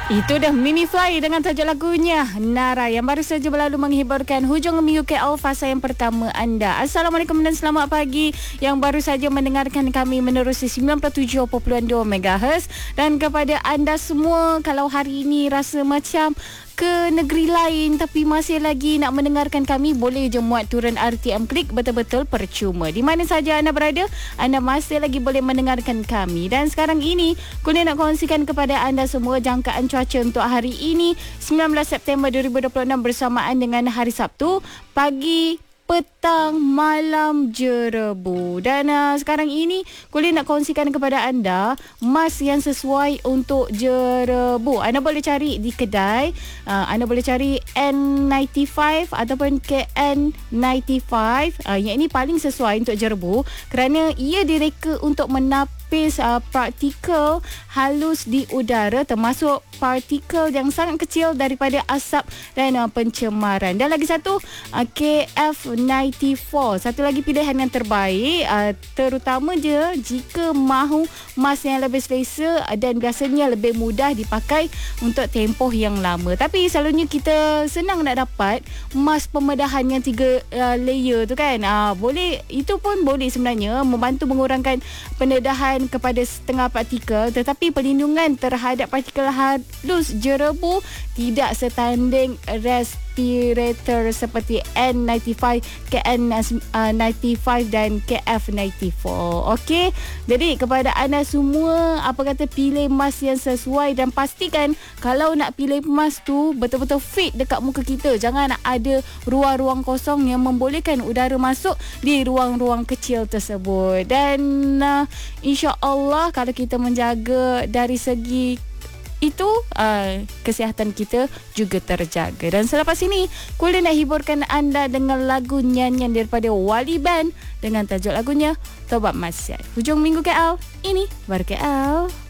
Itu dah Mimi Fly dengan tajuk lagunya Nara yang baru saja berlalu menghiburkan hujung minggu KL fasa yang pertama anda. Assalamualaikum dan selamat pagi yang baru saja mendengarkan kami menerusi 97.2 MHz. Dan kepada anda semua, kalau hari ini rasa macam ke negeri lain tapi masih lagi nak mendengarkan kami, boleh je muat turun RTM Klik, betul-betul percuma. Di mana saja anda berada, anda masih lagi boleh mendengarkan kami. Dan sekarang ini, Kurnia nak kongsikan kepada anda semua jangkaan cuaca untuk hari ini 19 September 2026 bersamaan dengan hari Sabtu, pagi, petang, malam jerebu. Dan sekarang ini Kulin nak kongsikan kepada anda mask yang sesuai untuk jerebu. Anda boleh cari di kedai, anda boleh cari N95 ataupun KN95. Yang ini paling sesuai untuk jerebu kerana ia direka untuk menapis partikel halus di udara, termasuk partikel yang sangat kecil daripada asap dan pencemaran. Dan lagi satu, KF94, satu lagi pilihan yang terbaik, terutama je jika mahu mask yang lebih selesa dan biasanya lebih mudah dipakai untuk tempoh yang lama. Tapi selalunya kita senang nak dapat mask pembedahan yang 3 layer tu kan. Boleh, itu pun boleh sebenarnya membantu mengurangkan pendedahan kepada setengah partikel, tetapi perlindungan terhadap partikel halus jerebu tidak setanding respirator seperti N95, KN95 dan KF94. Okey, jadi kepada anda semua, apa kata, pilih mask yang sesuai dan pastikan kalau nak pilih mask tu betul-betul fit dekat muka kita. Jangan ada ruang-ruang kosong yang membolehkan udara masuk di ruang-ruang kecil tersebut. Dan insya-Allah kalau kita menjaga dari segi itu, kesihatan kita juga terjaga. Dan selepas ini, Kulin nak hiburkan anda dengan lagu nyanyian daripada Wali Band dengan tajuk lagunya Tobat Maksiat. Hujung minggu KL, ini baru KL.